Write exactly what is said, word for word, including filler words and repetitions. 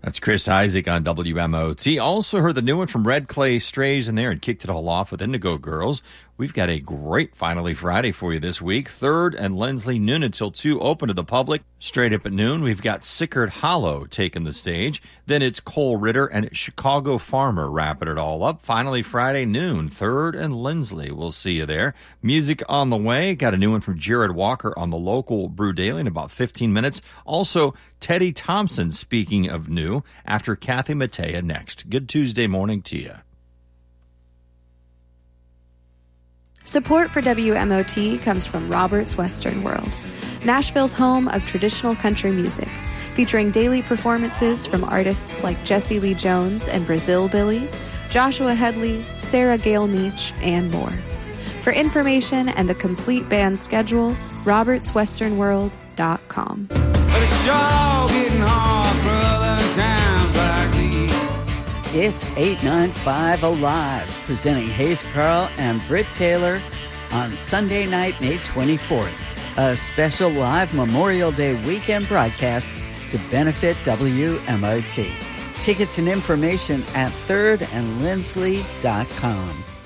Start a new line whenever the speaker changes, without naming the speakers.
That's Chris Isaac on W M O T. Also heard the new one from Red Clay Strays in there and kicked it all off with Indigo Girls. We've got a great Finally Friday for you this week. Third and Lindsley, noon until two, open to the public. Straight up at noon, we've got Sickard Hollow taking the stage. Then it's Cole Ritter and Chicago Farmer wrapping it all up. Finally Friday, noon, Third and Lindsley. We'll see you there. Music on the way. Got a new one from Jared Walker on the local Brew Daily in about fifteen minutes. Also, Teddy Thompson, speaking of new, after Kathy Mattea next. Good Tuesday morning to you.
Support for W M O T comes from Robert's Western World, Nashville's home of traditional country music, featuring daily performances from artists like Jesse Lee Jones and Brazil Billy, Joshua Headley, Sarah Gale Meach, and more. For information and the complete band schedule, roberts western world dot com.
But it's sure getting hard for other times like these.
It's eight ninety-five Alive, presenting Hayes Carl and Britt Taylor on Sunday night, May twenty-fourth. A special live Memorial Day weekend broadcast to benefit W M O T. Tickets and information at third and lindsley dot com.